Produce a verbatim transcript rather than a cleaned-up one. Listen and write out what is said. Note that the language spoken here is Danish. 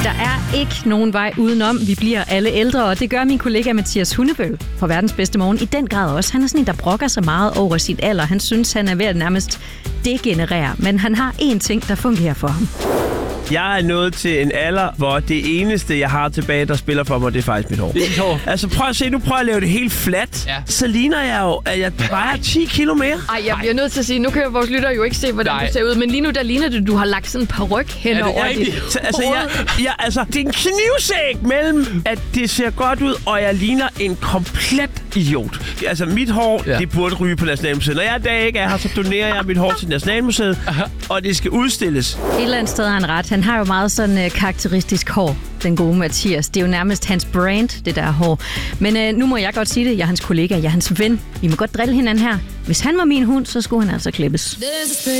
Der er ikke nogen vej udenom. Vi bliver alle ældre, og det gør min kollega Mathias Hundebøl fra Verdens Bedste Morgen i den grad også. Han er sådan en, der brokker sig meget over sit alder. Han synes, han er ved at nærmest degenerere, men han har én ting, der fungerer for ham. Jeg er nået til en alder, hvor det eneste, jeg har tilbage, der spiller for mig, det er faktisk mit hår. Det er dit hår. Altså prøv at se, nu prøver jeg at lave det helt fladt. Ja. Så ligner jeg jo, at jeg vejer ti kilo mere. Ej, jeg bliver nødt til at sige, nu kan vores lyttere jo ikke se, hvordan Nej. du ser ud, men lige nu, der ligner det, du har lagt sådan en paryk hen ja, over dit så, altså, jeg, jeg, altså, det er en knivsæg mellem, at det ser godt ud, og jeg ligner en komplet idiot. Altså, mit hår, ja. det burde ryge på Nationalmuseet. Når jeg en dag ikke er her, så donerer jeg mit hår til Nationalmuseet, og det skal udstilles. Et eller andet sted har han ret. Han har jo meget sådan uh, karakteristisk hår, den gode Mathias. Det er jo nærmest hans brand, det der hår. Men uh, nu må jeg godt sige det. Jeg er hans kollega, jeg er hans ven. Vi må godt drille hinanden her. Hvis han var min hund, så skulle han altså klippes.